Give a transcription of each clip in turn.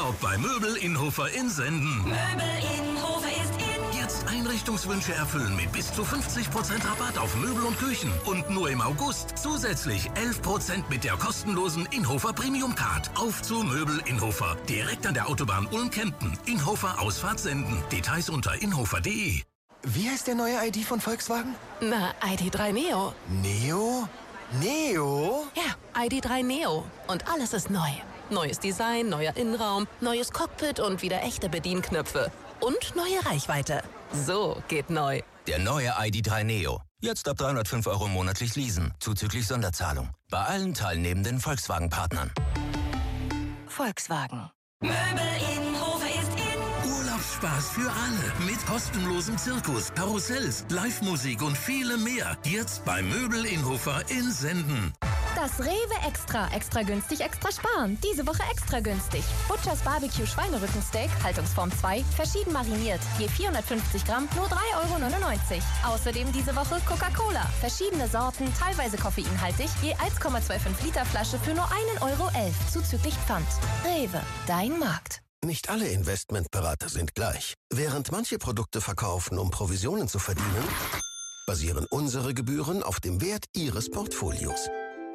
Urlaub bei Möbel Inhofer in Senden. Möbel Inhofer ist in. Jetzt Einrichtungswünsche erfüllen mit bis zu 50% Rabatt auf Möbel und Küchen. Und nur im August zusätzlich 11% mit der kostenlosen Inhofer Premium Card. Auf zu Möbel Inhofer. Direkt an der Autobahn Ulm-Kempten. Inhofer Ausfahrt Senden. Details unter inhofer.de. Wie heißt der neue ID von Volkswagen? Na, ID.3 Neo. Neo? Neo? Ja, ID.3 Neo. Und alles ist neu. Neues Design, neuer Innenraum, neues Cockpit und wieder echte Bedienknöpfe. Und neue Reichweite. So geht neu. Der neue ID.3 Neo. Jetzt ab 305 € monatlich leasen, zuzüglich Sonderzahlung. Bei allen teilnehmenden Volkswagen-Partnern. Volkswagen. Möbel Inhofer ist in. Urlaubsspaß für alle. Mit kostenlosem Zirkus, Karussells, Live-Musik und vielem mehr. Jetzt bei Möbel Inhofer in Senden. Das Rewe Extra. Extra günstig, extra sparen. Diese Woche extra günstig. Butchers Barbecue Schweinerückensteak, Haltungsform 2, verschieden mariniert. Je 450 Gramm, nur 3,99 €. Außerdem diese Woche Coca-Cola. Verschiedene Sorten, teilweise koffeinhaltig, je 1,25 Liter Flasche für nur 1,11 € zuzüglich Pfand. Rewe, dein Markt. Nicht alle Investmentberater sind gleich. Während manche Produkte verkaufen, um Provisionen zu verdienen, basieren unsere Gebühren auf dem Wert Ihres Portfolios.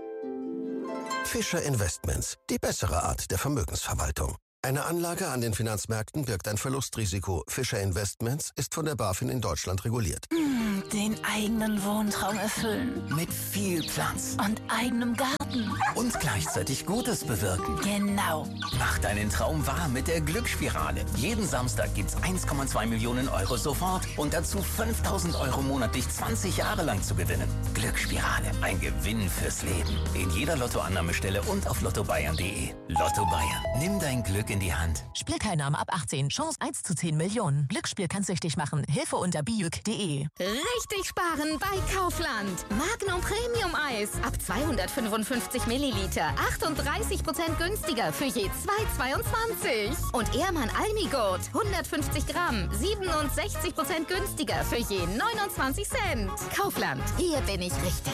Fischer Investments, die bessere Art der Vermögensverwaltung. Eine Anlage an den Finanzmärkten birgt ein Verlustrisiko. Fischer Investments ist von der BaFin in Deutschland reguliert. Den eigenen Wohntraum erfüllen. Mit viel Platz. Und eigenem Garten. Und gleichzeitig Gutes bewirken. Genau. Mach deinen Traum wahr mit der Glücksspirale. Jeden Samstag gibt's 1,2 Millionen € sofort und dazu 5.000 € monatlich 20 Jahre lang zu gewinnen. Glücksspirale, ein Gewinn fürs Leben. In jeder Lottoannahmestelle und auf lottobayern.de. Lotto Bayern. Nimm dein Glück in die Hand. Spielteilnahme ab 18. Chance 1 zu 10 Millionen. Glücksspiel kann süchtig machen. Hilfe unter biück.de. Richtig sparen bei Kaufland. Magnum Premium Eis ab 255 Milliliter. 38% günstiger für je 2,22. Und Ehrmann Almigurt 150 Gramm. 67% günstiger für je 29 Cent. Kaufland, hier bin ich richtig.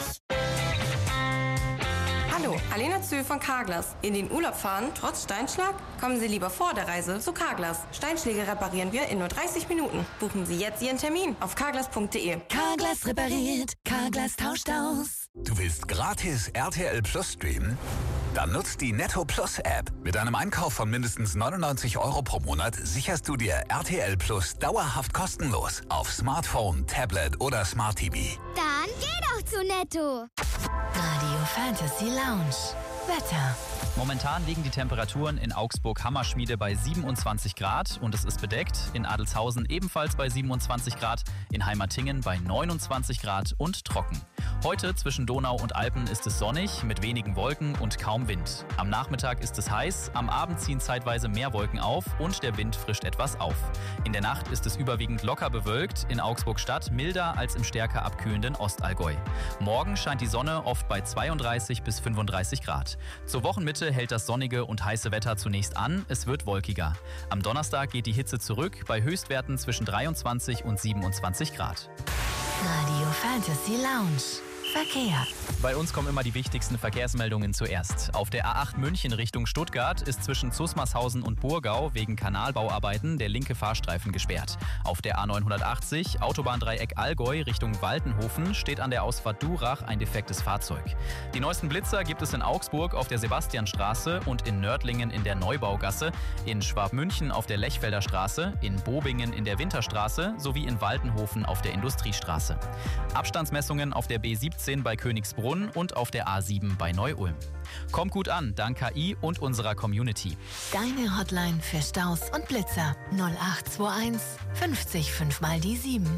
Hallo, Alena Zöhl von Carglass. In den Urlaub fahren, trotz Steinschlag? Kommen Sie lieber vor der Reise zu Carglass. Steinschläge reparieren wir in nur 30 Minuten. Buchen Sie jetzt Ihren Termin auf carglass.de. Carglass repariert. Carglass tauscht aus. Du willst gratis RTL Plus streamen? Dann nutzt die Netto Plus App. Mit einem Einkauf von mindestens 99 € pro Monat sicherst du dir RTL Plus dauerhaft kostenlos auf Smartphone, Tablet oder Smart TV. Dann geh doch zu Netto. Radio Fantasy Lounge. Wetter. Momentan liegen die Temperaturen in Augsburg-Hammerschmiede bei 27 Grad und es ist bedeckt. In Adelzhausen ebenfalls bei 27 Grad, in Heimatingen bei 29 Grad und trocken. Heute zwischen Donau und Alpen ist es sonnig, mit wenigen Wolken und kaum Wind. Am Nachmittag ist es heiß, am Abend ziehen zeitweise mehr Wolken auf und der Wind frischt etwas auf. In der Nacht ist es überwiegend locker bewölkt, in Augsburg-Stadt milder als im stärker abkühlenden Ostallgäu. Morgen scheint die Sonne oft bei 32 bis 35 Grad. Zur Wochenmitte hält das sonnige und heiße Wetter zunächst an, es wird wolkiger. Am Donnerstag geht die Hitze zurück, bei Höchstwerten zwischen 23 und 27 Grad. Radio Fantasy Lounge. Verkehr. Bei uns kommen immer die wichtigsten Verkehrsmeldungen zuerst. Auf der A8 München Richtung Stuttgart ist zwischen Zusmarshausen und Burgau wegen Kanalbauarbeiten der linke Fahrstreifen gesperrt. Auf der A980 Autobahndreieck Allgäu Richtung Waltenhofen steht an der Ausfahrt Durach ein defektes Fahrzeug. Die neuesten Blitzer gibt es in Augsburg auf der Sebastianstraße und in Nördlingen in der Neubaugasse, in Schwabmünchen auf der Lechfelder Straße, in Bobingen in der Winterstraße sowie in Waltenhofen auf der Industriestraße. Abstandsmessungen auf der B17 bei Königsbrunn und auf der A7 bei Neu-Ulm. Kommt gut an, dank KI und unserer Community. Deine Hotline für Staus und Blitzer 0821 50 5 mal die 7.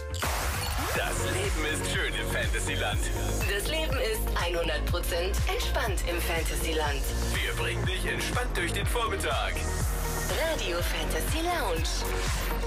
Das Leben ist schön im Fantasyland. Das Leben ist 100% entspannt im Fantasyland. Wir bringen dich entspannt durch den Vormittag. Radio Fantasy Lounge.